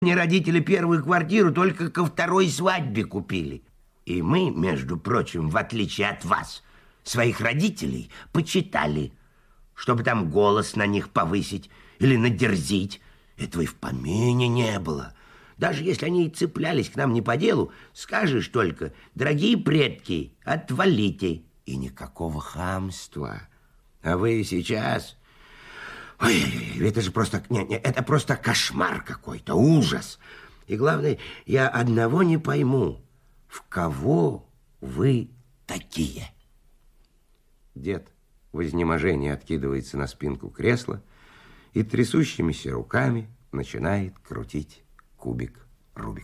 Мне родители первую квартиру только ко второй свадьбе купили. И мы, между прочим, в отличие от вас, своих родителей почитали, чтобы там голос на них повысить или надерзить. Этого и в помине не было. Даже если они и цеплялись к нам не по делу, скажешь только: дорогие предки, отвалите. И никакого хамства. А вы сейчас... Ой, это же просто... это просто кошмар какой-то, ужас. И главное, я одного не пойму. В кого вы такие? Дед в изнеможении откидывается на спинку кресла и трясущимися руками начинает крутить кубик Рубика.